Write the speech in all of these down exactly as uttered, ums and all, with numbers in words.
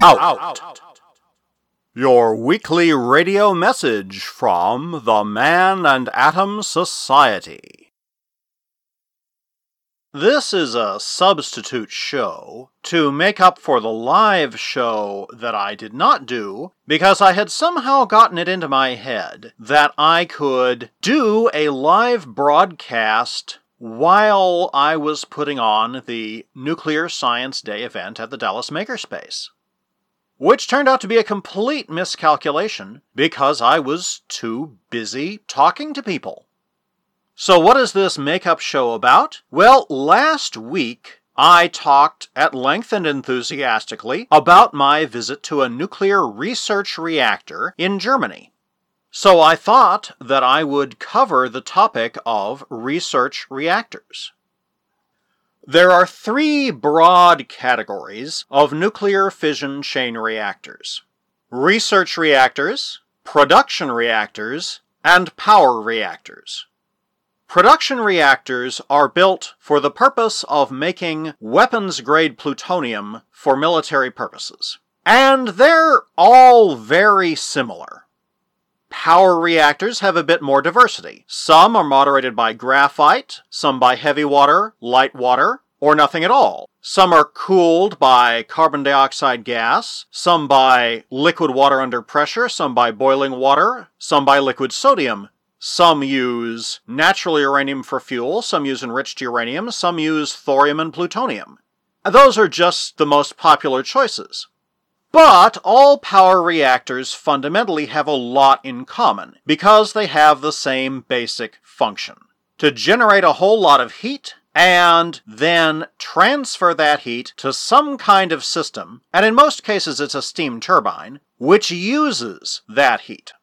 Out. Your weekly radio message from the Man and Atom Society. This is a substitute show to make up for the live show that I did not do because I had somehow gotten it into my head that I could do a live broadcast while I was putting on the Nuclear Science Day event at the Dallas Makerspace. Which turned out to be a complete miscalculation because I was too busy talking to people. So what is this makeup show about? Well, last week I talked at length and enthusiastically about my visit to a nuclear research reactor in Germany. So I thought that I would cover the topic of research reactors. There are three broad categories of nuclear fission chain reactors: research reactors, production reactors, and power reactors. Production reactors are built for the purpose of making weapons-grade plutonium for military purposes. And they're all very similar. Power reactors have a bit more diversity. Some are moderated by graphite, some by heavy water, light water, or nothing at all. Some are cooled by carbon dioxide gas, some by liquid water under pressure, some by boiling water, some by liquid sodium. Some use natural uranium for fuel, some use enriched uranium, some use thorium and plutonium. Those are just the most popular choices. But all power reactors fundamentally have a lot in common, because they have the same basic function: to generate a whole lot of heat, and then transfer that heat to some kind of system, and in most cases it's a steam turbine, which uses that heat.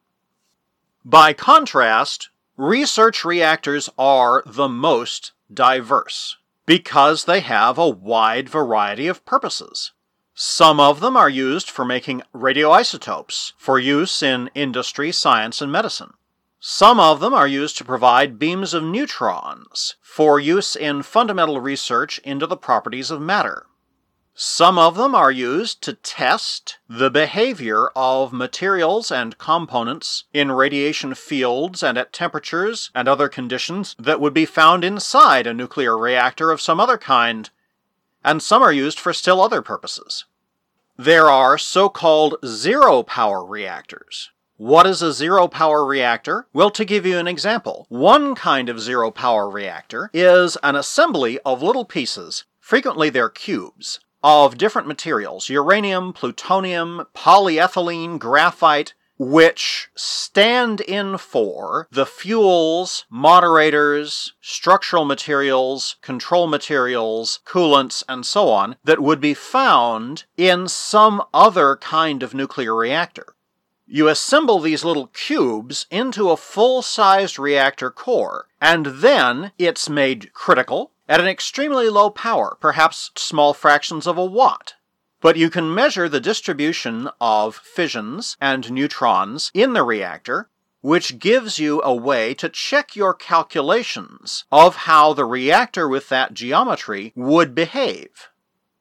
By contrast, research reactors are the most diverse, because they have a wide variety of purposes. Some of them are used for making radioisotopes, for use in industry, science, and medicine. Some of them are used to provide beams of neutrons, for use in fundamental research into the properties of matter. Some of them are used to test the behavior of materials and components in radiation fields and at temperatures and other conditions that would be found inside a nuclear reactor of some other kind. And some are used for still other purposes. There are so-called zero-power reactors. What is a zero-power reactor? Well, to give you an example, one kind of zero-power reactor is an assembly of little pieces, frequently they're cubes, of different materials: uranium, plutonium, polyethylene, graphite, which stand in for the fuels, moderators, structural materials, control materials, coolants, and so on that would be found in some other kind of nuclear reactor. You assemble these little cubes into a full-sized reactor core, and then it's made critical at an extremely low power, perhaps small fractions of a watt. But you can measure the distribution of fissions and neutrons in the reactor, which gives you a way to check your calculations of how the reactor with that geometry would behave.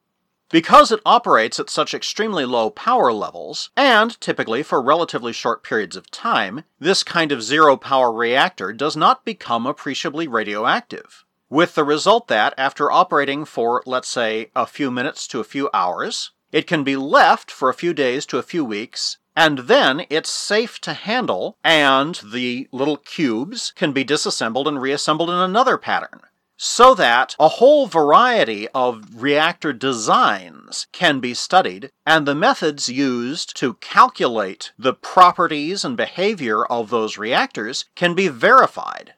Because it operates at such extremely low power levels, and typically for relatively short periods of time, this kind of zero-power reactor does not become appreciably radioactive. With the result that, after operating for, let's say, a few minutes to a few hours, it can be left for a few days to a few weeks, and then it's safe to handle, and the little cubes can be disassembled and reassembled in another pattern, so that a whole variety of reactor designs can be studied, and the methods used to calculate the properties and behavior of those reactors can be verified.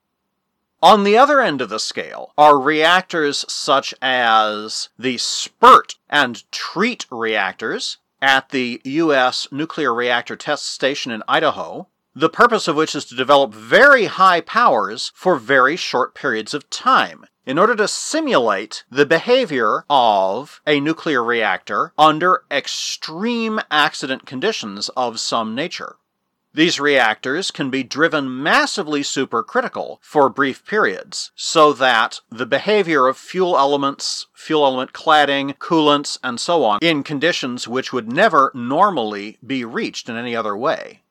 On the other end of the scale are reactors such as the SPIRT and TREAT reactors at the U S Nuclear Reactor Test Station in Idaho, the purpose of which is to develop very high powers for very short periods of time, in order to simulate the behavior of a nuclear reactor under extreme accident conditions of some nature. These reactors can be driven massively supercritical for brief periods, so that the behavior of fuel elements, fuel element cladding, coolants, and so on, in conditions which would never normally be reached in any other way.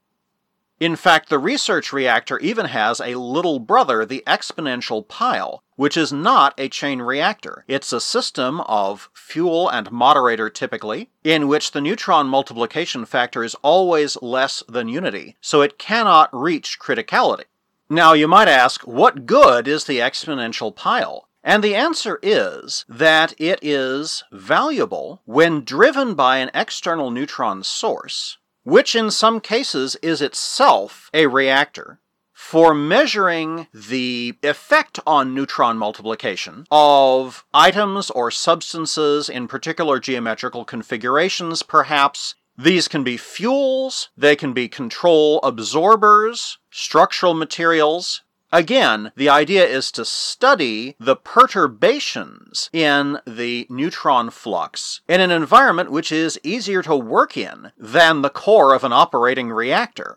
In fact, the research reactor even has a little brother, the exponential pile, which is not a chain reactor. It's a system of fuel and moderator typically, in which the neutron multiplication factor is always less than unity, so it cannot reach criticality. Now you might ask, what good is the exponential pile? And the answer is that it is valuable when driven by an external neutron source, which in some cases is itself a reactor, for measuring the effect on neutron multiplication of items or substances in particular geometrical configurations, perhaps. These can be fuels, they can be control absorbers, structural materials. Again, the idea is to study the perturbations in the neutron flux in an environment which is easier to work in than the core of an operating reactor.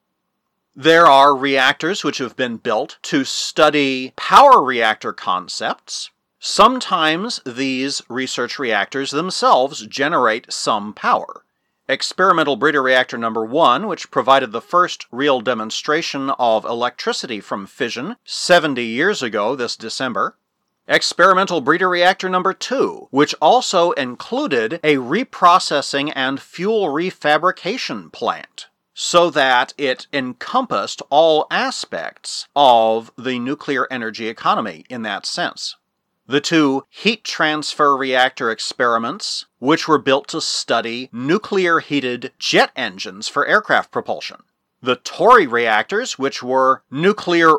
There are reactors which have been built to study power reactor concepts. Sometimes these research reactors themselves generate some power. Experimental breeder reactor number one, which provided the first real demonstration of electricity from fission seventy years ago this December. Experimental breeder reactor number two, which also included a reprocessing and fuel refabrication plant, so that it encompassed all aspects of the nuclear energy economy in that sense. The two heat transfer reactor experiments, which were built to study nuclear-heated jet engines for aircraft propulsion. The Tory reactors, which were nuclear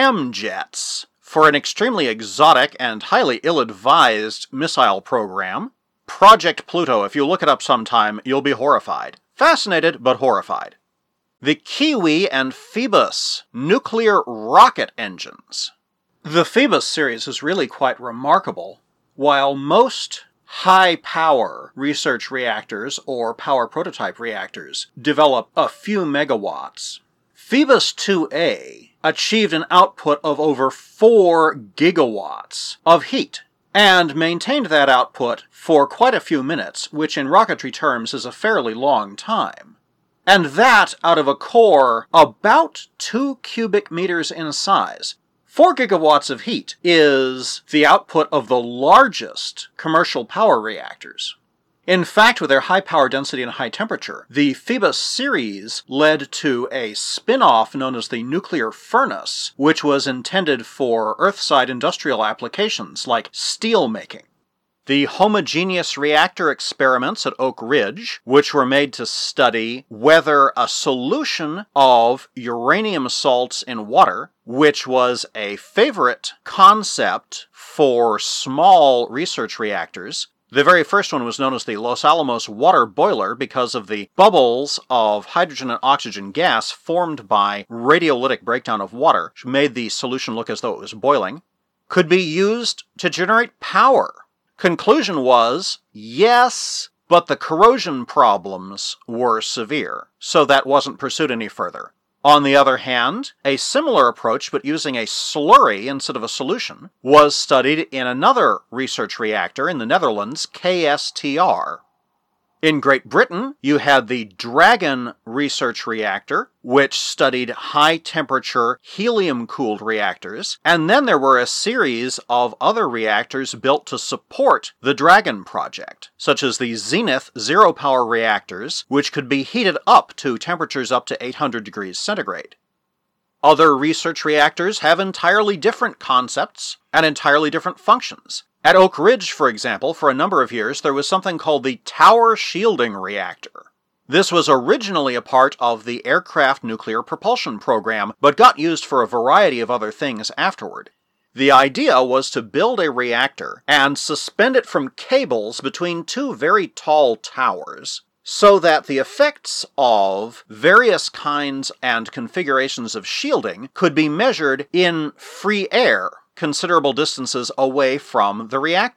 ramjets for an extremely exotic and highly ill-advised missile program. Project Pluto, if you look it up sometime, you'll be horrified. Fascinated, but horrified. The Kiwi and Phoebus nuclear rocket engines. The Phoebus series is really quite remarkable. While most high-power research reactors or power prototype reactors develop a few megawatts, Phoebus two A achieved an output of over four gigawatts of heat and maintained that output for quite a few minutes, which in rocketry terms is a fairly long time. And that out of a core about two cubic meters in size. Four gigawatts of heat is the output of the largest commercial power reactors. In fact, with their high power density and high temperature, the Phoebus series led to a spin-off known as the nuclear furnace, which was intended for Earthside industrial applications like steel making. The homogeneous reactor experiments at Oak Ridge, which were made to study whether a solution of uranium salts in water, which was a favorite concept for small research reactors. The very first one was known as the Los Alamos water boiler because of the bubbles of hydrogen and oxygen gas formed by radiolytic breakdown of water, which made the solution look as though it was boiling, could be used to generate power. Conclusion was, yes, but the corrosion problems were severe, so that wasn't pursued any further. On the other hand, a similar approach, but using a slurry instead of a solution, was studied in another research reactor in the Netherlands, K S T R. In Great Britain, you had the Dragon research reactor, which studied high-temperature, helium-cooled reactors, and then there were a series of other reactors built to support the Dragon project, such as the Zenith zero-power reactors, which could be heated up to temperatures up to eight hundred degrees centigrade. Other research reactors have entirely different concepts and entirely different functions. At Oak Ridge, for example, for a number of years, there was something called the Tower Shielding Reactor. This was originally a part of the aircraft nuclear propulsion program, but got used for a variety of other things afterward. The idea was to build a reactor and suspend it from cables between two very tall towers, so that the effects of various kinds and configurations of shielding could be measured in free air, considerable distances away from the reactor.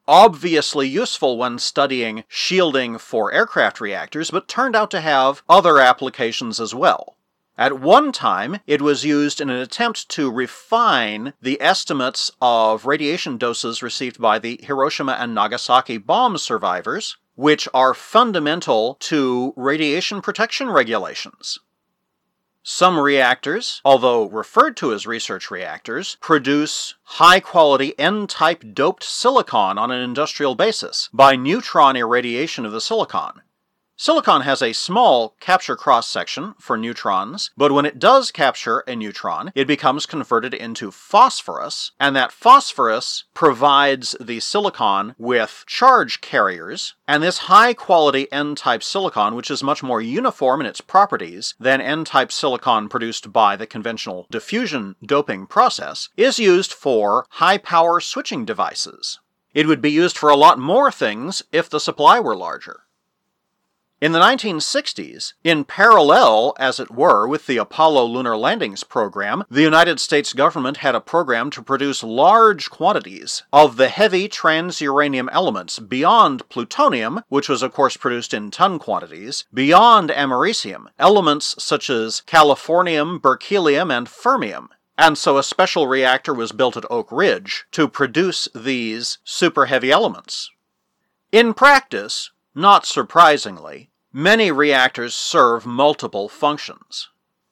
obviously useful when studying shielding for aircraft reactors, but turned out to have other applications as well. At one time, it was used in an attempt to refine the estimates of radiation doses received by the Hiroshima and Nagasaki bomb survivors, which are fundamental to radiation protection regulations. Some reactors, although referred to as research reactors, produce high-quality N-type doped silicon on an industrial basis by neutron irradiation of the silicon. Silicon has a small capture cross-section for neutrons, but when it does capture a neutron, it becomes converted into phosphorus, and that phosphorus provides the silicon with charge carriers, and this high-quality N-type silicon, which is much more uniform in its properties than N-type silicon produced by the conventional diffusion doping process, is used for high-power switching devices. It would be used for a lot more things if the supply were larger. In the nineteen sixties, in parallel, as it were, with the Apollo lunar landings program, the United States government had a program to produce large quantities of the heavy transuranium elements beyond plutonium, which was of course produced in ton quantities, beyond americium, elements such as californium, berkelium, and fermium. And so a special reactor was built at Oak Ridge to produce these super heavy elements. In practice, not surprisingly, many reactors serve multiple functions.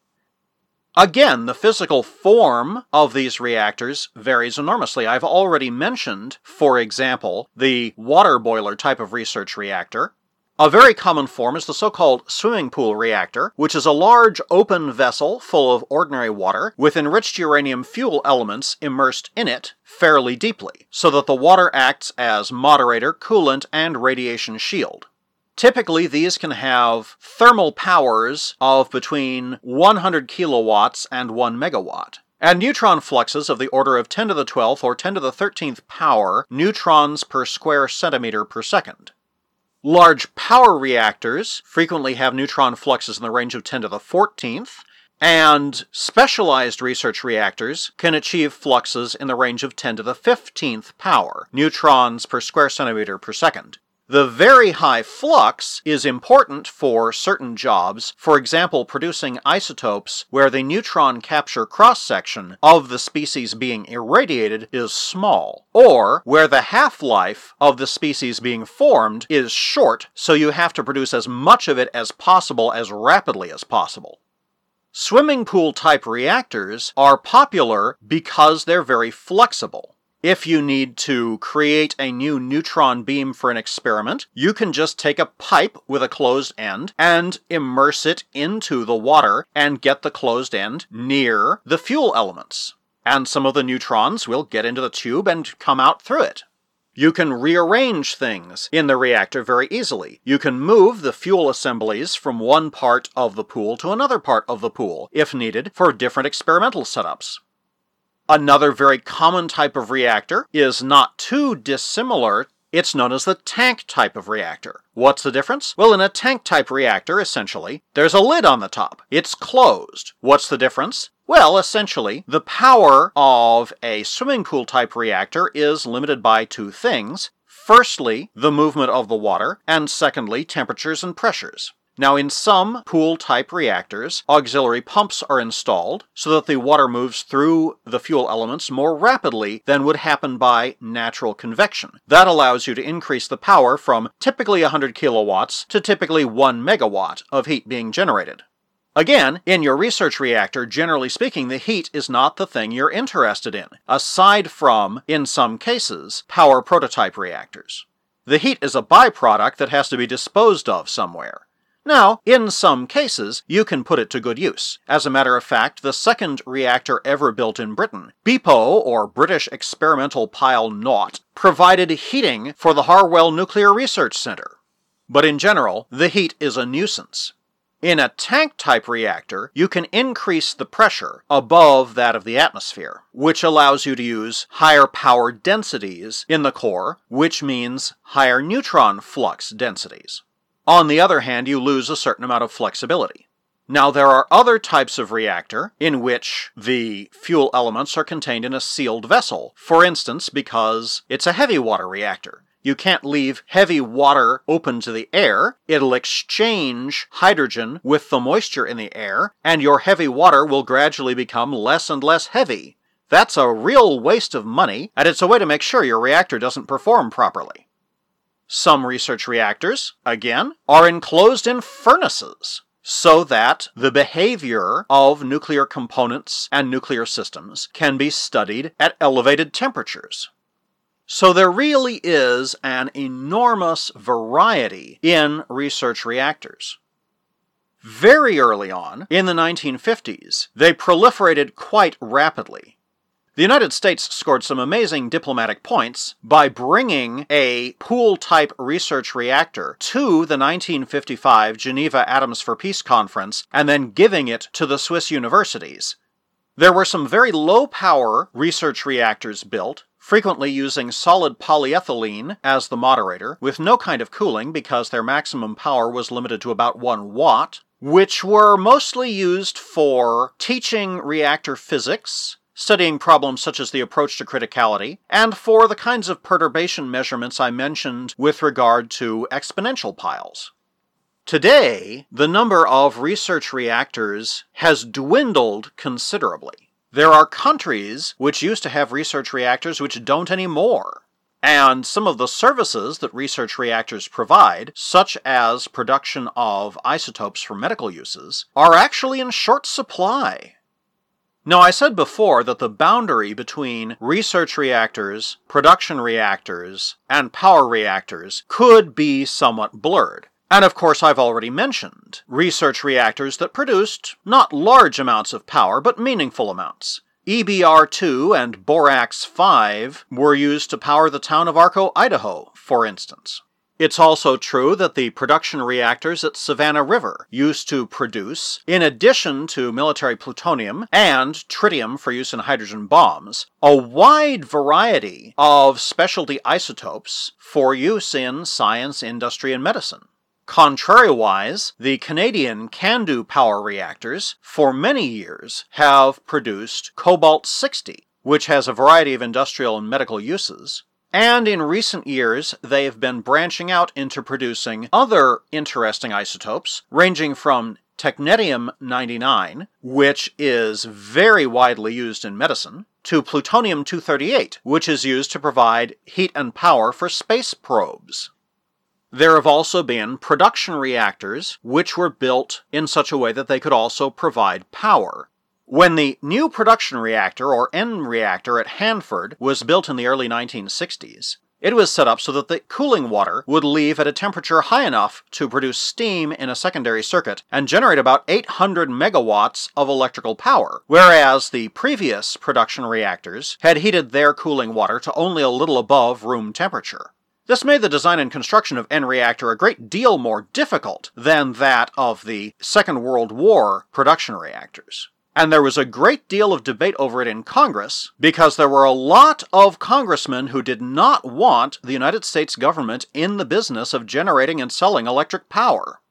Again, the physical form of these reactors varies enormously. I've already mentioned, for example, the water boiler type of research reactor. A very common form is the so-called swimming pool reactor, which is a large open vessel full of ordinary water with enriched uranium fuel elements immersed in it fairly deeply, so that the water acts as moderator, coolant, and radiation shield. Typically, these can have thermal powers of between one hundred kilowatts and one megawatt, and neutron fluxes of the order of ten to the twelfth or ten to the thirteenth power neutrons per square centimeter per second. Large power reactors frequently have neutron fluxes in the range of ten to the fourteenth, and specialized research reactors can achieve fluxes in the range of ten to the fifteenth power neutrons per square centimeter per second. The very high flux is important for certain jobs, for example producing isotopes where the neutron capture cross-section of the species being irradiated is small, or where the half-life of the species being formed is short, so you have to produce as much of it as possible as rapidly as possible. Swimming pool type reactors are popular because they're very flexible. If you need to create a new neutron beam for an experiment, you can just take a pipe with a closed end and immerse it into the water and get the closed end near the fuel elements. And some of the neutrons will get into the tube and come out through it. You can rearrange things in the reactor very easily. You can move the fuel assemblies from one part of the pool to another part of the pool, if needed, for different experimental setups. Another very common type of reactor is not too dissimilar. It's known as the tank type of reactor. What's the difference? Well, in a tank type reactor, essentially, there's a lid on the top. It's closed. What's the difference? Well, essentially, the power of a swimming pool type reactor is limited by two things. Firstly, the movement of the water, and secondly, temperatures and pressures. Now, in some pool-type reactors, auxiliary pumps are installed so that the water moves through the fuel elements more rapidly than would happen by natural convection. That allows you to increase the power from typically one hundred kilowatts to typically one megawatt of heat being generated. Again, in your research reactor, generally speaking, the heat is not the thing you're interested in, aside from, in some cases, power prototype reactors. The heat is a byproduct that has to be disposed of somewhere. Now, in some cases, you can put it to good use. As a matter of fact, the second reactor ever built in Britain, B P O, or British Experimental Pile Naught, provided heating for the Harwell Nuclear Research Center. But in general, the heat is a nuisance. In a tank-type reactor, you can increase the pressure above that of the atmosphere, which allows you to use higher power densities in the core, which means higher neutron flux densities. On the other hand, you lose a certain amount of flexibility. Now, there are other types of reactor in which the fuel elements are contained in a sealed vessel. For instance, because it's a heavy water reactor. You can't leave heavy water open to the air. It'll exchange hydrogen with the moisture in the air, and your heavy water will gradually become less and less heavy. That's a real waste of money, and it's a way to make sure your reactor doesn't perform properly. Some research reactors, again, are enclosed in furnaces, so that the behavior of nuclear components and nuclear systems can be studied at elevated temperatures. So there really is an enormous variety in research reactors. Very early on, in the nineteen fifties, they proliferated quite rapidly. The United States scored some amazing diplomatic points by bringing a pool-type research reactor to the nineteen fifty-five Geneva Atoms for Peace Conference and then giving it to the Swiss universities. There were some very low-power research reactors built, frequently using solid polyethylene as the moderator, with no kind of cooling because their maximum power was limited to about one watt, which were mostly used for teaching reactor physics, studying problems such as the approach to criticality, and for the kinds of perturbation measurements I mentioned with regard to exponential piles. Today, the number of research reactors has dwindled considerably. There are countries which used to have research reactors which don't anymore. And some of the services that research reactors provide, such as production of isotopes for medical uses, are actually in short supply. Now, I said before that the boundary between research reactors, production reactors, and power reactors could be somewhat blurred. And of course, I've already mentioned research reactors that produced not large amounts of power, but meaningful amounts. E B R two and Borax five were used to power the town of Arco, Idaho, for instance. It's also true that the production reactors at Savannah River used to produce, in addition to military plutonium and tritium for use in hydrogen bombs, a wide variety of specialty isotopes for use in science, industry, and medicine. Contrariwise, the Canadian CANDU power reactors, for many years, have produced cobalt sixty, which has a variety of industrial and medical uses. And in recent years, they have been branching out into producing other interesting isotopes, ranging from technetium ninety-nine, which is very widely used in medicine, to plutonium two thirty-eight, which is used to provide heat and power for space probes. There have also been production reactors, which were built in such a way that they could also provide power. When the new production reactor, or N reactor, at Hanford was built in the early nineteen sixties, it was set up so that the cooling water would leave at a temperature high enough to produce steam in a secondary circuit and generate about eight hundred megawatts of electrical power, whereas the previous production reactors had heated their cooling water to only a little above room temperature. This made the design and construction of N reactor a great deal more difficult than that of the Second World War production reactors. And there was a great deal of debate over it in Congress, because there were a lot of congressmen who did not want the United States government in the business of generating and selling electric power.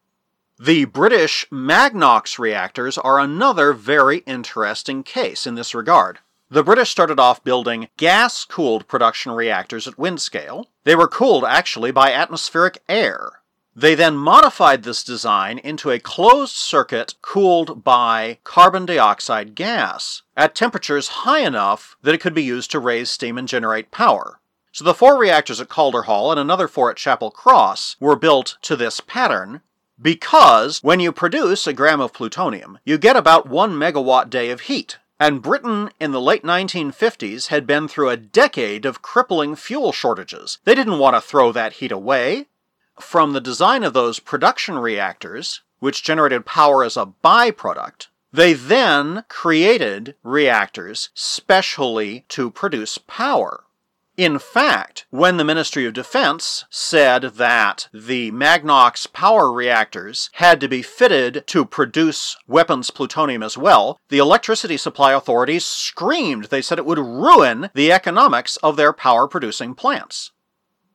The British Magnox reactors are another very interesting case in this regard. The British started off building gas-cooled production reactors at Windscale. They were cooled, actually, by atmospheric air. They then modified this design into a closed circuit cooled by carbon dioxide gas at temperatures high enough that it could be used to raise steam and generate power. So the four reactors at Calder Hall and another four at Chapel Cross were built to this pattern because when you produce a gram of plutonium, you get about one megawatt day of heat. And Britain in the late nineteen fifties had been through a decade of crippling fuel shortages. They didn't want to throw that heat away. From the design of those production reactors, which generated power as a byproduct, they then created reactors specially to produce power. In fact, when the Ministry of Defense said that the Magnox power reactors had to be fitted to produce weapons plutonium as well, the electricity supply authorities screamed. They said it would ruin the economics of their power-producing plants.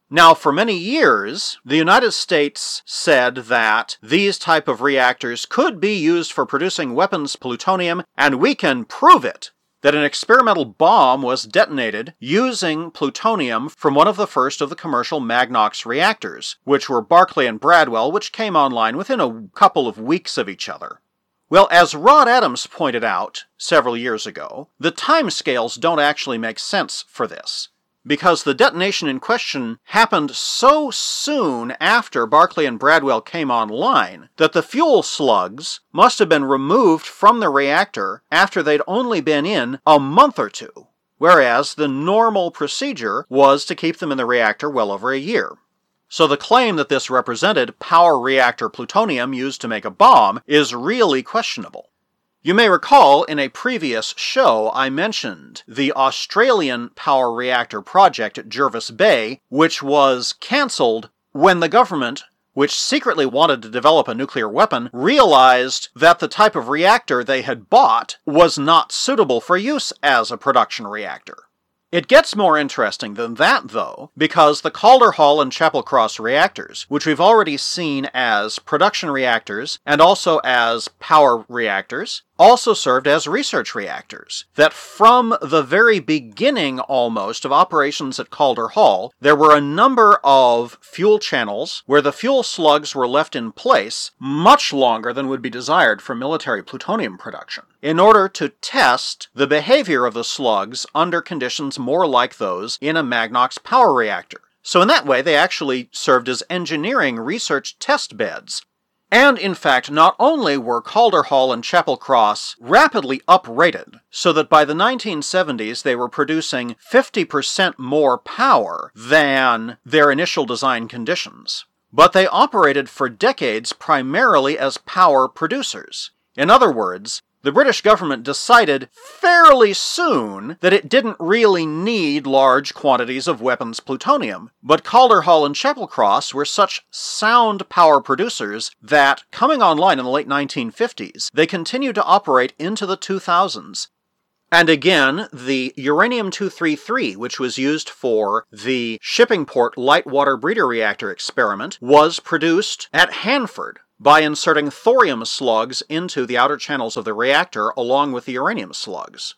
Now, for many years, the United States said that these type of reactors could be used for producing weapons plutonium, and we can prove it, that an experimental bomb was detonated using plutonium from one of the first of the commercial Magnox reactors, which were Barclay and Bradwell, which came online within a couple of weeks of each other. Well, as Rod Adams pointed out several years ago, the timescales don't actually make sense for this, because the detonation in question happened so soon after Barclay and Bradwell came online that the fuel slugs must have been removed from the reactor after they'd only been in a month or two, whereas the normal procedure was to keep them in the reactor well over a year. So the claim that this represented power reactor plutonium used to make a bomb is really questionable. You may recall in a previous show I mentioned the Australian power reactor project at Jervis Bay, which was cancelled when the government, which secretly wanted to develop a nuclear weapon, realized that the type of reactor they had bought was not suitable for use as a production reactor. It gets more interesting than that, though, because the Calder Hall and Chapel Cross reactors, which we've already seen as production reactors and also as power reactors, also served as research reactors. That from the very beginning, almost, of operations at Calder Hall, there were a number of fuel channels where the fuel slugs were left in place much longer than would be desired for military plutonium production, in order to test the behavior of the slugs under conditions more like those in a Magnox power reactor. So in that way, they actually served as engineering research test beds. And in fact, not only were Calder Hall and Chapel Cross rapidly uprated, so that by the nineteen seventies they were producing fifty percent more power than their initial design conditions, but they operated for decades primarily as power producers. In other words, the British government decided fairly soon that it didn't really need large quantities of weapons plutonium, but Calder Hall and Chapel Cross were such sound power producers that, coming online in the late nineteen fifties, they continued to operate into the two thousands. And again, the uranium two thirty-three, which was used for the Shippingport light water breeder reactor experiment, was produced at Hanford by inserting thorium slugs into the outer channels of the reactor along with the uranium slugs.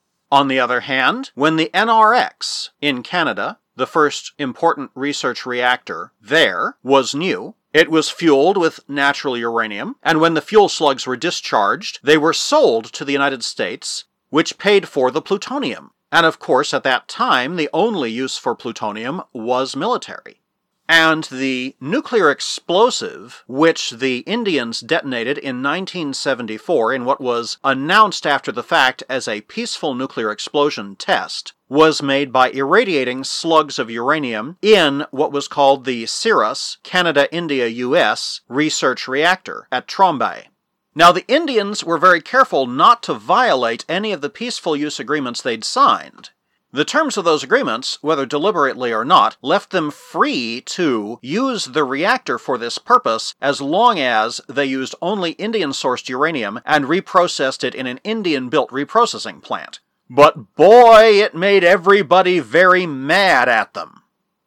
On the other hand, when the N R X in Canada, the first important research reactor there, was new, it was fueled with natural uranium, and when the fuel slugs were discharged, they were sold to the United States, which paid for the plutonium. And of course, at that time, the only use for plutonium was military. And the nuclear explosive, which the Indians detonated in nineteen seventy-four in what was announced after the fact as a peaceful nuclear explosion test, was made by irradiating slugs of uranium in what was called the Cirrus, Canada-India-U S research reactor at Trombay. Now, the Indians were very careful not to violate any of the peaceful use agreements they'd signed. The terms of those agreements, whether deliberately or not, left them free to use the reactor for this purpose as long as they used only Indian-sourced uranium and reprocessed it in an Indian-built reprocessing plant. But boy, it made everybody very mad at them.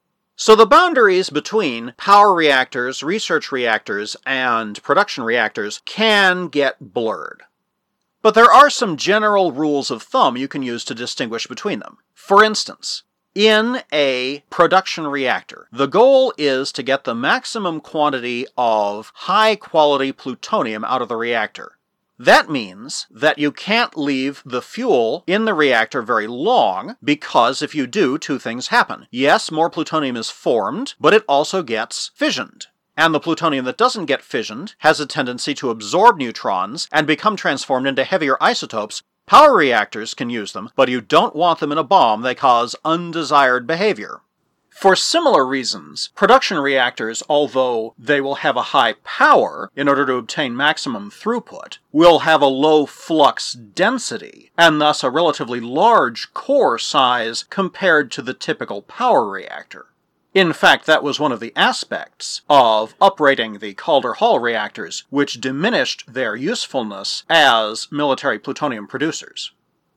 So the boundaries between power reactors, research reactors, and production reactors can get blurred. But there are some general rules of thumb you can use to distinguish between them. For instance, in a production reactor, the goal is to get the maximum quantity of high-quality plutonium out of the reactor. That means that you can't leave the fuel in the reactor very long, because if you do, two things happen. Yes, more plutonium is formed, but it also gets fissioned. And the plutonium that doesn't get fissioned has a tendency to absorb neutrons and become transformed into heavier isotopes. Power reactors can use them, but you don't want them in a bomb. They cause undesired behavior. For similar reasons, production reactors, although they will have a high power in order to obtain maximum throughput, will have a low flux density, and thus a relatively large core size compared to the typical power reactor. In fact, that was one of the aspects of uprating the Calder Hall reactors, which diminished their usefulness as military plutonium producers.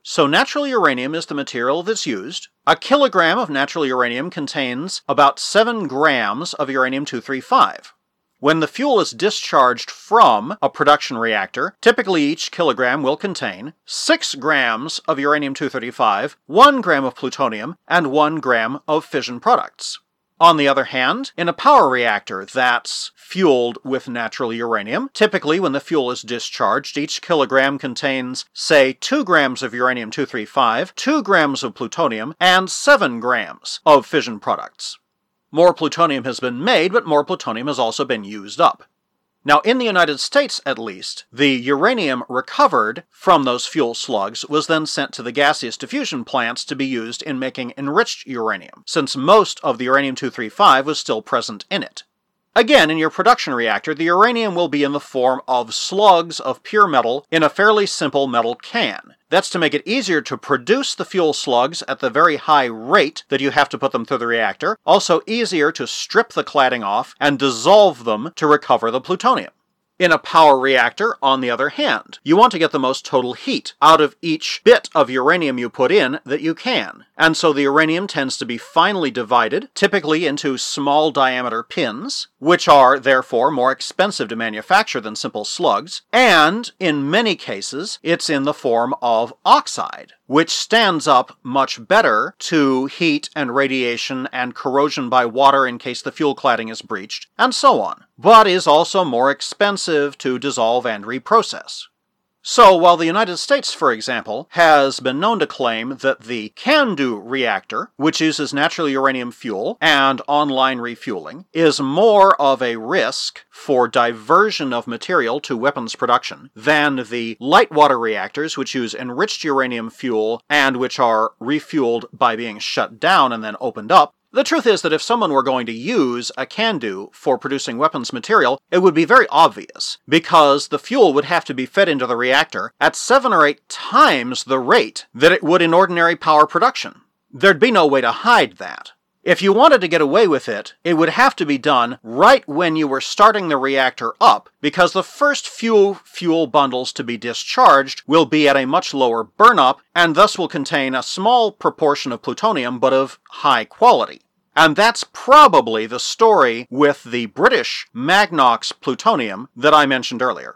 So natural uranium is the material that's used. A kilogram of natural uranium contains about seven grams of uranium two thirty-five. When the fuel is discharged from a production reactor, typically each kilogram will contain six grams of uranium two thirty-five, one gram of plutonium, and one gram of fission products. On the other hand, in a power reactor that's fueled with natural uranium, typically when the fuel is discharged, each kilogram contains, say, two grams of uranium two thirty-five, two grams of plutonium, and seven grams of fission products. More plutonium has been made, but more plutonium has also been used up. Now, in the United States, at least, the uranium recovered from those fuel slugs was then sent to the gaseous diffusion plants to be used in making enriched uranium, since most of the uranium two thirty-five was still present in it. Again, in your production reactor, the uranium will be in the form of slugs of pure metal in a fairly simple metal can. That's to make it easier to produce the fuel slugs at the very high rate that you have to put them through the reactor, also easier to strip the cladding off and dissolve them to recover the plutonium. In a power reactor, on the other hand, you want to get the most total heat out of each bit of uranium you put in that you can. And so the uranium tends to be finely divided, typically into small diameter pins, which are therefore more expensive to manufacture than simple slugs, and in many cases, it's in the form of oxide, which stands up much better to heat and radiation and corrosion by water in case the fuel cladding is breached, and so on, but is also more expensive to dissolve and reprocess. So, while the United States, for example, has been known to claim that the CANDU reactor, which uses natural uranium fuel and online refueling, is more of a risk for diversion of material to weapons production than the light water reactors, which use enriched uranium fuel and which are refueled by being shut down and then opened up. The truth is that if someone were going to use a CANDU for producing weapons material, it would be very obvious, because the fuel would have to be fed into the reactor at seven or eight times the rate that it would in ordinary power production. There'd be no way to hide that. If you wanted to get away with it, it would have to be done right when you were starting the reactor up, because the first few fuel bundles to be discharged will be at a much lower burnup, and thus will contain a small proportion of plutonium, but of high quality. And that's probably the story with the British Magnox plutonium that I mentioned earlier.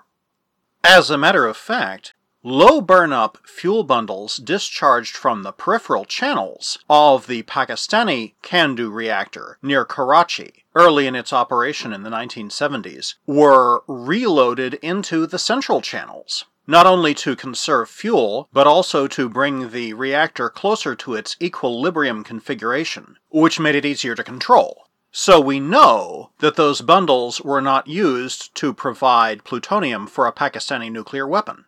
As a matter of fact, low burn-up fuel bundles discharged from the peripheral channels of the Pakistani CANDU reactor near Karachi, early in its operation in the nineteen seventies, were reloaded into the central channels, not only to conserve fuel, but also to bring the reactor closer to its equilibrium configuration, which made it easier to control. So we know that those bundles were not used to provide plutonium for a Pakistani nuclear weapon.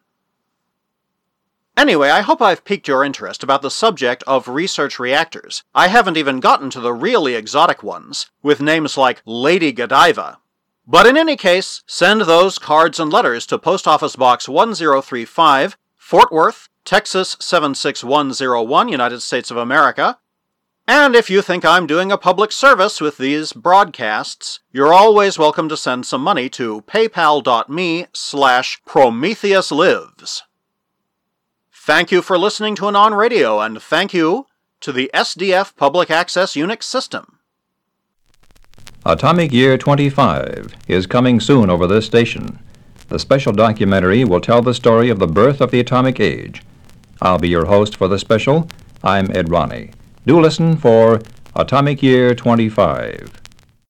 Anyway, I hope I've piqued your interest about the subject of research reactors. I haven't even gotten to the really exotic ones, with names like Lady Godiva. But in any case, send those cards and letters to Post Office Box one zero three five, Fort Worth, Texas seven six one zero one, United States of America. And if you think I'm doing a public service with these broadcasts, you're always welcome to send some money to paypal.me slash PrometheusLives. Thank you for listening to Anon Radio, and thank you to the S D F Public Access Unix system. Atomic Year twenty-five is coming soon over this station. The special documentary will tell the story of the birth of the atomic age. I'll be your host for the special. I'm Ed Ronnie. Do listen for Atomic Year twenty-five.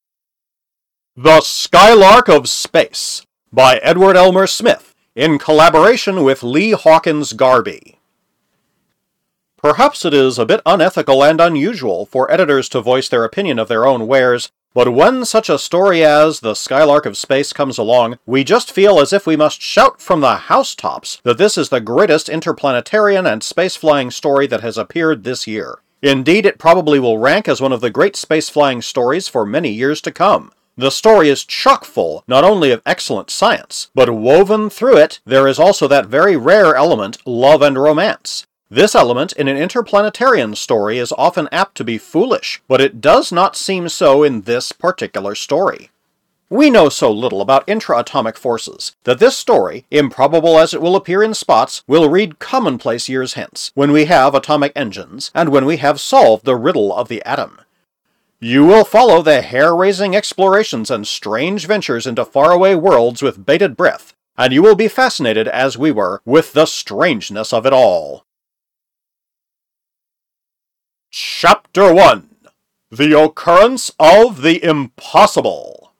The Skylark of Space by Edward Elmer Smith, in collaboration with Lee Hawkins Garby. Perhaps it is a bit unethical and unusual for editors to voice their opinion of their own wares, but when such a story as The Skylark of Space comes along, we just feel as if we must shout from the housetops that this is the greatest interplanetarian and space-flying story that has appeared this year. Indeed, it probably will rank as one of the great space-flying stories for many years to come. The story is chock full not only of excellent science, but woven through it there is also that very rare element, love and romance. This element in an interplanetarian story is often apt to be foolish, but it does not seem so in this particular story. We know so little about intra-atomic forces that this story, improbable as it will appear in spots, will read commonplace years hence, when we have atomic engines, and when we have solved the riddle of the atom. You will follow the hair-raising explorations and strange ventures into faraway worlds with bated breath, and you will be fascinated, as we were, with the strangeness of it all. Chapter one. The Occurrence of the Impossible.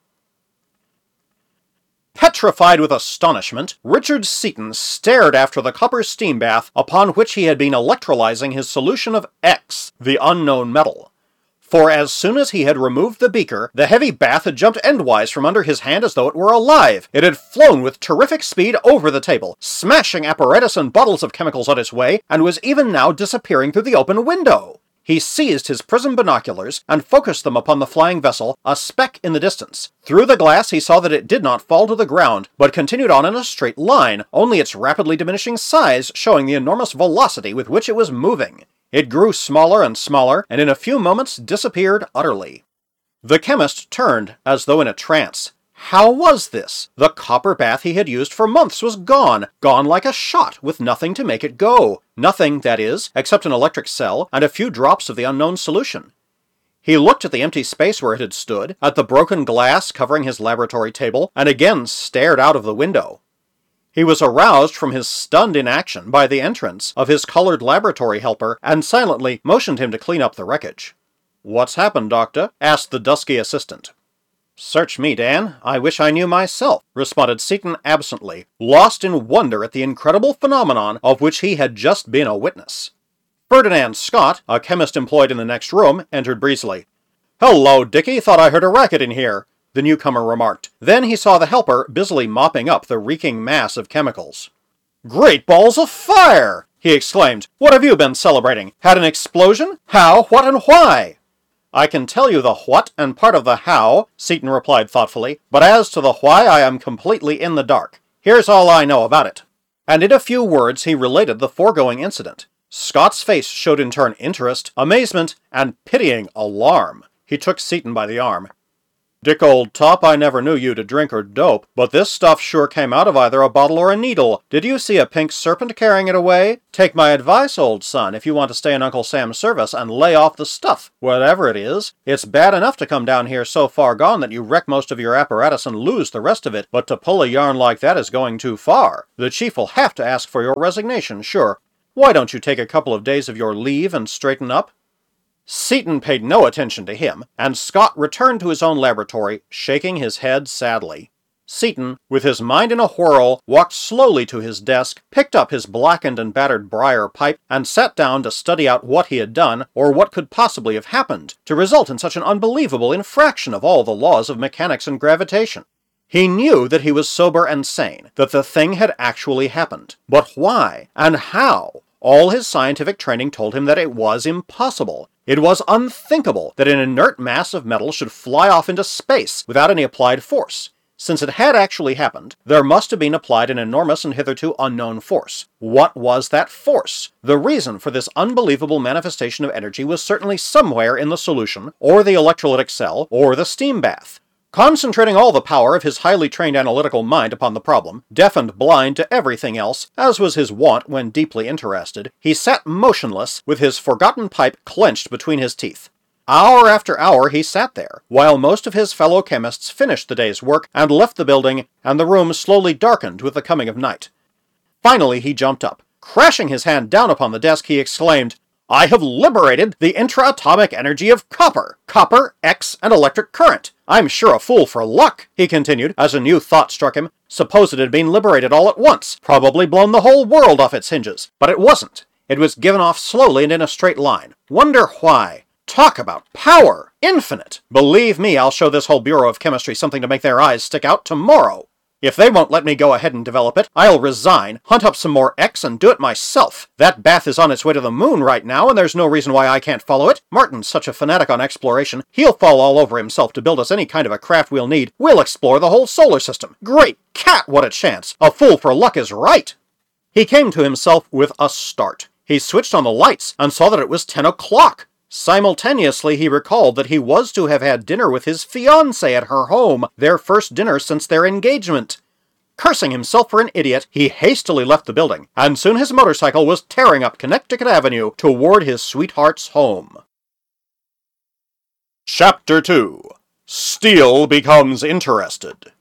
Petrified with astonishment, Richard Seaton stared after the copper steam bath upon which he had been electrolyzing his solution of X, the unknown metal. For as soon as he had removed the beaker, the heavy bath had jumped endwise from under his hand as though it were alive. It had flown with terrific speed over the table, smashing apparatus and bottles of chemicals on its way, and was even now disappearing through the open window. He seized his prism binoculars and focused them upon the flying vessel, a speck in the distance. Through the glass he saw that it did not fall to the ground, but continued on in a straight line, only its rapidly diminishing size showing the enormous velocity with which it was moving. It grew smaller and smaller, and in a few moments disappeared utterly. The chemist turned as though in a trance. How was this? The copper bath he had used for months was gone, gone like a shot, with nothing to make it go. Nothing, that is, except an electric cell and a few drops of the unknown solution. He looked at the empty space where it had stood, at the broken glass covering his laboratory table, and again stared out of the window. He was aroused from his stunned inaction by the entrance of his colored laboratory helper, and silently motioned him to clean up the wreckage. "What's happened, Doctor?" asked the dusky assistant. "Search me, Dan. I wish I knew myself," responded Seaton absently, lost in wonder at the incredible phenomenon of which he had just been a witness. Ferdinand Scott, a chemist employed in the next room, entered breezily. "Hello, Dickie. Thought I heard a racket in here," the newcomer remarked. Then he saw the helper busily mopping up the reeking mass of chemicals. "Great balls of fire!" he exclaimed. "What have you been celebrating? Had an explosion? How, what, and why?" "I can tell you the what and part of the how," Seaton replied thoughtfully, "but as to the why I am completely in the dark. Here's all I know about it." And in a few words he related the foregoing incident. Scott's face showed in turn interest, amazement, and pitying alarm. He took Seaton by the arm. "Dick, old top, I never knew you to drink or dope, but this stuff sure came out of either a bottle or a needle. Did you see a pink serpent carrying it away? Take my advice, old son, if you want to stay in Uncle Sam's service, and lay off the stuff, whatever it is. It's bad enough to come down here so far gone that you wreck most of your apparatus and lose the rest of it, but to pull a yarn like that is going too far. The chief will have to ask for your resignation, sure. Why don't you take a couple of days of your leave and straighten up?" Seaton paid no attention to him, and Scott returned to his own laboratory, shaking his head sadly. Seaton, with his mind in a whirl, walked slowly to his desk, picked up his blackened and battered briar pipe, and sat down to study out what he had done, or what could possibly have happened, to result in such an unbelievable infraction of all the laws of mechanics and gravitation. He knew that he was sober and sane, that the thing had actually happened. But why? And how? All his scientific training told him that it was impossible. It was unthinkable that an inert mass of metal should fly off into space without any applied force. Since it had actually happened, there must have been applied an enormous and hitherto unknown force. What was that force? The reason for this unbelievable manifestation of energy was certainly somewhere in the solution, or the electrolytic cell, or the steam bath. Concentrating all the power of his highly trained analytical mind upon the problem, deaf and blind to everything else, as was his wont when deeply interested, he sat motionless, with his forgotten pipe clenched between his teeth. Hour after hour he sat there, while most of his fellow chemists finished the day's work and left the building, and the room slowly darkened with the coming of night. Finally he jumped up. Crashing his hand down upon the desk, he exclaimed, "I have liberated the intra-atomic energy of copper! Copper, X, and electric current! I'm sure a fool for luck," he continued, as a new thought struck him. Suppose it had been liberated all at once, probably blown the whole world off its hinges. But it wasn't. It was given off slowly and in a straight line. Wonder why? Talk about power! Infinite! Believe me, I'll show this whole Bureau of Chemistry something to make their eyes stick out tomorrow. If they won't let me go ahead and develop it, I'll resign, hunt up some more X, and do it myself. That bath is on its way to the moon right now, and there's no reason why I can't follow it. Martin's such a fanatic on exploration, he'll fall all over himself to build us any kind of a craft we'll need. We'll explore the whole solar system. Great cat, what a chance! A fool for luck is right! He came to himself with a start. He switched on the lights, and saw that it was ten o'clock. Simultaneously, he recalled that he was to have had dinner with his fiancée at her home, their first dinner since their engagement. Cursing himself for an idiot, he hastily left the building, and soon his motorcycle was tearing up Connecticut Avenue toward his sweetheart's home. Chapter two. Steele Becomes Interested.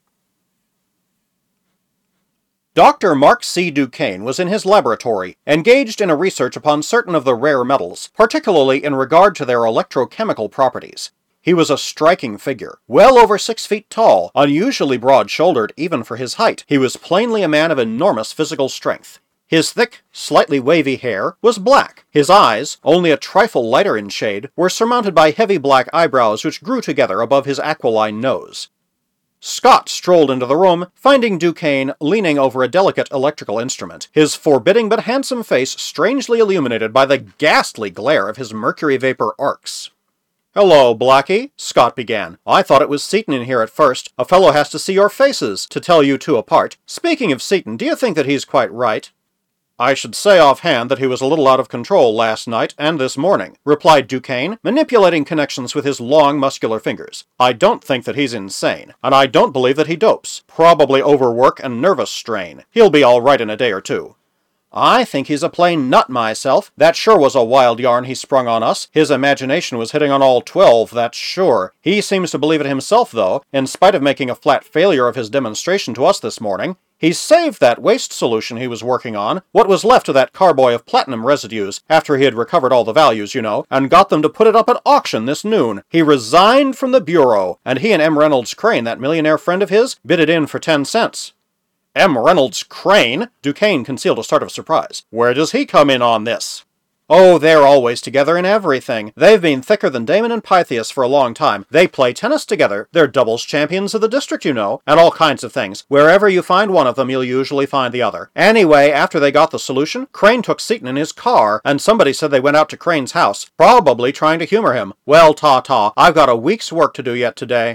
Doctor Mark C. Duquesne was in his laboratory, engaged in a research upon certain of the rare metals, particularly in regard to their electrochemical properties. He was a striking figure, well over six feet tall, unusually broad-shouldered even for his height. He was plainly a man of enormous physical strength. His thick, slightly wavy hair was black. His eyes, only a trifle lighter in shade, were surmounted by heavy black eyebrows which grew together above his aquiline nose. Scott strolled into the room, finding Duquesne leaning over a delicate electrical instrument, his forbidding but handsome face strangely illuminated by the ghastly glare of his mercury vapor arcs. "Hello, Blackie," Scott began. "I thought it was Seaton in here at first. A fellow has to see your faces to tell you two apart. Speaking of Seaton, do you think that he's quite right?" "I should say offhand that he was a little out of control last night and this morning," replied Duquesne, manipulating connections with his long, muscular fingers. "I don't think that he's insane, and I don't believe that he dopes. Probably overwork and nervous strain. He'll be all right in a day or two." "I think he's a plain nut myself. That sure was a wild yarn he sprung on us. His imagination was hitting on all twelve, that's sure. He seems to believe it himself, though, in spite of making a flat failure of his demonstration to us this morning. He saved that waste solution he was working on, what was left of that carboy of platinum residues, after he had recovered all the values, you know, and got them to put it up at auction this noon. He resigned from the Bureau, and he and M. Reynolds Crane, that millionaire friend of his, bid it in for ten cents. M. Reynolds Crane? Duquesne concealed a start of surprise. Where does he come in on this? Oh, they're always together in everything. They've been thicker than Damon and Pythias for a long time. They play tennis together. They're doubles champions of the district, you know, and all kinds of things. Wherever you find one of them, you'll usually find the other. Anyway, after they got the solution, Crane took Seaton in his car, and somebody said they went out to Crane's house, probably trying to humor him. Well, ta-ta, I've got a week's work to do yet today.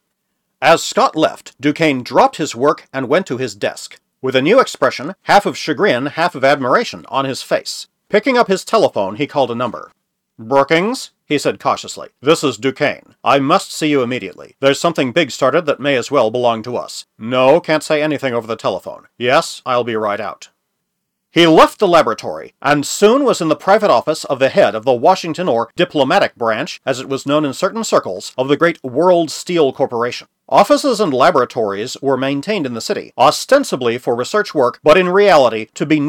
As Scott left, Duquesne dropped his work and went to his desk, with a new expression, half of chagrin, half of admiration, on his face. Picking up his telephone, he called a number. "Brookings," he said cautiously. "This is Duquesne. I must see you immediately. There's something big started that may as well belong to us. No, can't say anything over the telephone. Yes, I'll be right out." He left the laboratory, and soon was in the private office of the head of the Washington or diplomatic branch, as it was known in certain circles, of the great World Steel Corporation. Offices and laboratories were maintained in the city, ostensibly for research work, but in reality to be